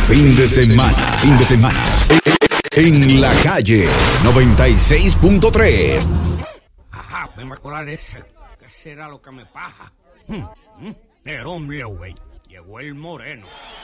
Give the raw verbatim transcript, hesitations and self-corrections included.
Fin de semana, fin de semana. En la calle noventa y seis punto tres. Ajá, me acordar ese. ¿Qué será lo que me paja? El hombre, güey. Llegó el moreno.